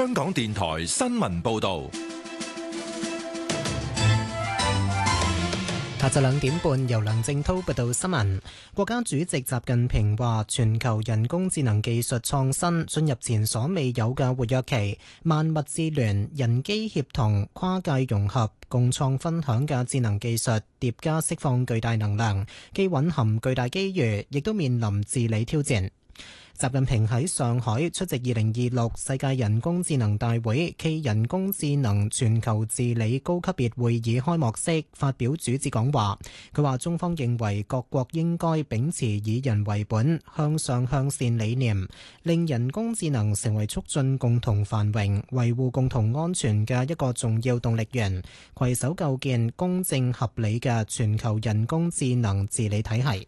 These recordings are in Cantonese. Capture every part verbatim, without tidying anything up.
香港電台新聞報道。 下晝兩點半，由梁正滔報道新聞。國家主席習近平話：全球人工智能技術創新進入前所未有嘅活躍期，萬物智聯、人機協同、跨界融合、共創分享嘅智能技術疊加釋放巨大能量，既蘊含巨大機遇，亦都面臨治理挑戰。習近平喺上海出席二零二六世界人工智能大會暨人工智能全球治理高級別會議開幕式發表主旨講話。佢話中方認為各國應該秉持以人為本、向上向善理念，令人工智能成為促進共同繁榮、維護共同安全嘅一個重要動力源，攜手構建公正合理嘅全球人工智能治理體系。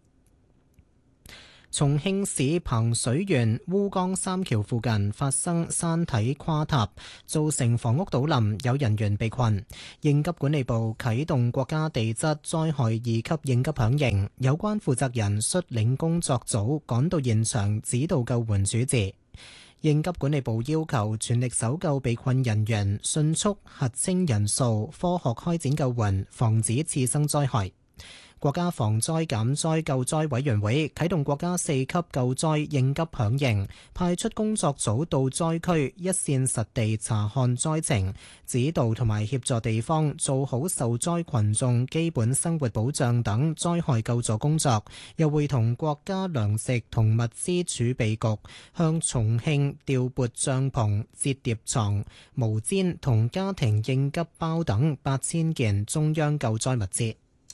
重慶市彭水縣烏江三橋附近發生山體垮塌，造成房屋倒冧，有人員被困。應急管理部啟動國家地質災害二級應急響應，有關負責人率領工作組趕到現場指導救援處置。應急管理部要求全力搜救被困人員，迅速核清人數，科學開展救援，防止次生災害。國家防災減災救災委員會啟動國家四級救災應急響應，派出工作組到災區一線實地查看災情，指導同埋協助地方做好受災群眾基本生活保障等災害救助工作。又會同國家糧食同物資儲備局向重慶調撥帳篷、摺疊床、毛氈同家庭應急包等八千件中央救災物資。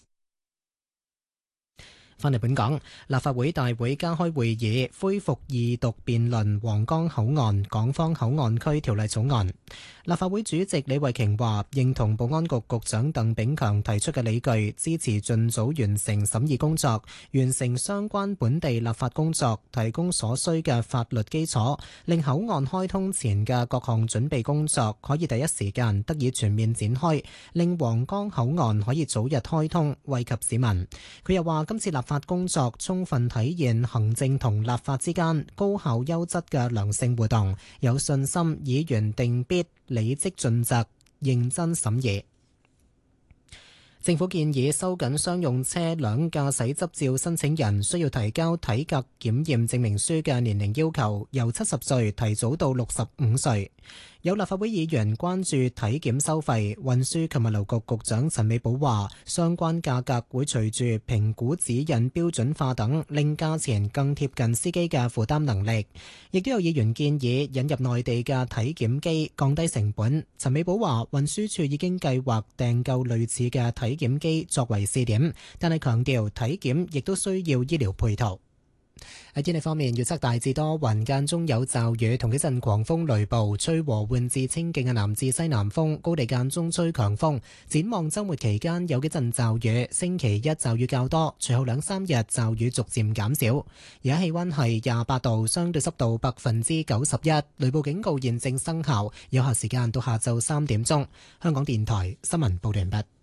返嚟本港，立法會大會加開會議，恢復二讀辯論皇崗口岸港方口岸區條例草案。立法會主席李慧瓊話：認同保安局局長鄧炳強提出嘅理據，支持盡早完成審議工作，完成相關本地立法工作，提供所需嘅法律基礎，令口岸開通前嘅各項準備工作可以第一時間得以全面展開，令皇崗口岸可以早日開通，惠及市民。佢又話：今次立法工作充分體現行政同立法之間高效優質嘅良性互動，有信心議員定必履職盡責，認真審議。政府建議收緊商用車輛駕駛執照申請人需要提交體格檢驗證明書嘅年齡要求，由七十歲提早到六十五歲。有立法會議員關注體檢收費，運輸及物流局局長陳美寶話：相關價格會隨住評估指引標準化等，令價錢更貼近司機嘅負擔能力。亦都有議員建議引入內地嘅體檢機，降低成本。陳美寶話：運輸署已經計劃訂購類似嘅體檢機作為試點，但係強調體檢亦都需要醫療配套。喺天氣方面，預測大致多雲，間中有驟雨同幾陣狂風雷暴，吹和緩至清勁嘅南至西南風，高地間中吹強風。展望週末期間有幾陣驟雨，星期一驟雨較多，隨後兩三日驟雨逐漸減少。而家氣溫係廿八度，相對濕度百分之九十一，雷暴警告現正生效，有效時間到下晝三點鐘。香港電台新聞報道完畢。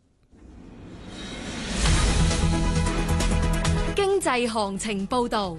經濟行情報道。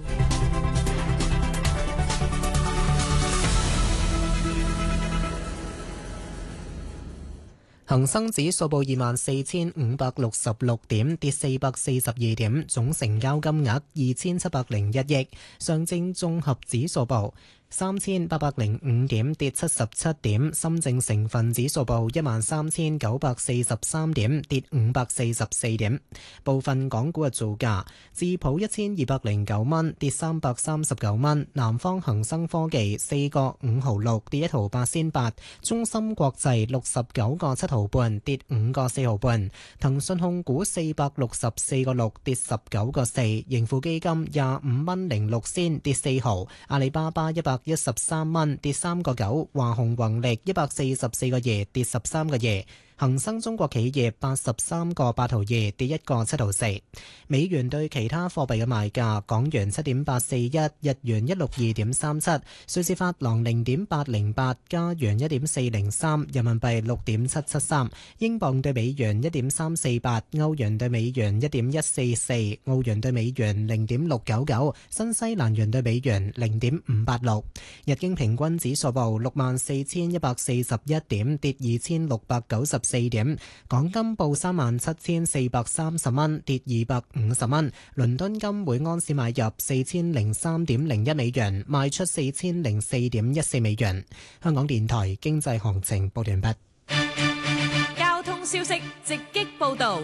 恒生指數報二萬四千五百六十六點，跌四百四十二點，總成交金額二千七百零一億。上證綜合指數報三千八百零五點，跌七十七點。深證成分指數報一萬三千九百四十三點，跌五百四十四點。部分港股嘅造價：智普一千二百零九蚊，跌三百三十九蚊；南方恒生科技四個五毫六，跌一毫八仙八；中芯國際六十九個七毫半，跌五個四毫半；騰訊控股四百六十四個六，跌十九個四；盈富基金廿五蚊零六仙，跌四毫；阿里巴巴一百一十三蚊，跌三個九；華虹宏力一百四十四個二，跌十三個二； 恒生中國企業八十三個八毫二，跌一個七毫四。美元對其他貨幣嘅賣價：港元七點八四一，日元一六二點三七，瑞士法郎零點八零八，加元一點四零三，人民幣六點七七三，英鎊對美元一點三四八，歐元對美元一點一四四，澳元對美元零點六九九，新西蘭元對美元零點五八六。日經平均指數報六萬四千一百四十一點，跌二千六百九十四點。港金報三萬七千四百三十蚊，跌二百五十蚊。倫敦金每安士買入四千零三點零一美元，賣出四千零四點一四美元。香港電台經濟行情報完畢。 交通消息直擊報道。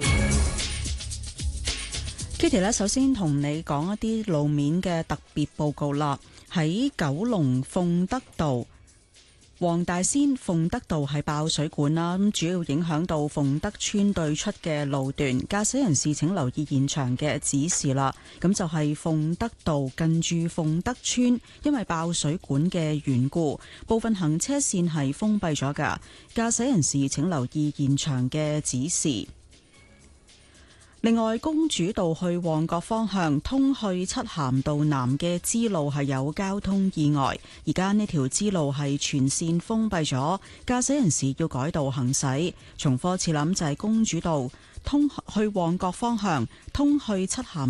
Kitty 咧，首先同你講一啲路面嘅特別報告啦。喺九龍鳳德道、黃大仙鳳德道係爆水管啦，咁主要影響到鳳德村對出嘅路段，駕駛人士請留意現場嘅指示啦。咁就係鳳德道近住鳳德村，因為爆水管嘅緣故，部分行車線係封閉咗㗎，駕駛人士請留意現場嘅指示。另外，公主道去旺角方向通去漆咸道南嘅支路係有交通意外，而家呢條支路係全線封閉咗，駕駛人士要改道行駛。重複次諗就係公主道通去旺角方向通去漆咸